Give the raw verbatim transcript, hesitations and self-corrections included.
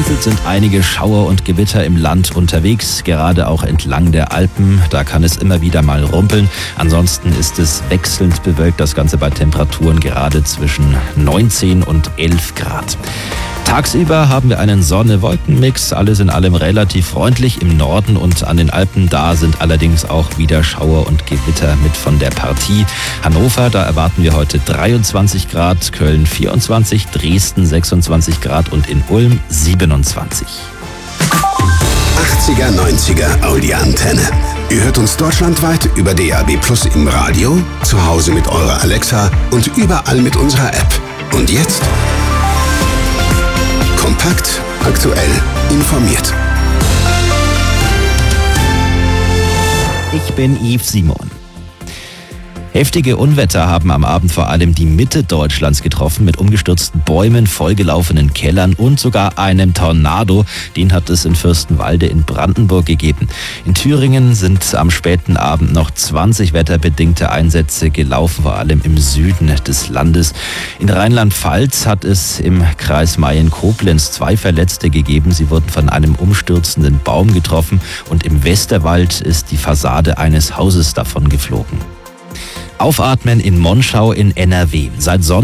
Vereinzelt sind einige Schauer und Gewitter im Land unterwegs, gerade auch entlang der Alpen. Da kann es immer wieder mal rumpeln. Ansonsten ist es wechselnd bewölkt, das Ganze bei Temperaturen gerade zwischen neunzehn und elf Grad. Tagsüber haben wir einen Sonne-Wolken-Mix, alles in allem relativ freundlich. Im Norden und an den Alpen, da sind allerdings auch wieder Schauer und Gewitter mit von der Partie. Hannover, da erwarten wir heute dreiundzwanzig Grad, Köln vierundzwanzig, Dresden sechsundzwanzig Grad und in Ulm siebenundzwanzig. achtziger, neunziger Audi Antenne. Ihr hört uns deutschlandweit über D A B Plus im Radio, zu Hause mit eurer Alexa und überall mit unserer App. Und jetzt kompakt, aktuell, informiert. Ich bin Yves Simon. Heftige Unwetter haben am Abend vor allem die Mitte Deutschlands getroffen, mit umgestürzten Bäumen, vollgelaufenen Kellern und sogar einem Tornado. Den hat es in Fürstenwalde in Brandenburg gegeben. In Thüringen sind am späten Abend noch zwanzig wetterbedingte Einsätze gelaufen, vor allem im Süden des Landes. In Rheinland-Pfalz hat es im Kreis Mayen-Koblenz zwei Verletzte gegeben. Sie wurden von einem umstürzenden Baum getroffen und im Westerwald ist die Fassade eines Hauses davon geflogen. Aufatmen in Monschau in N R W. Seit Sonntag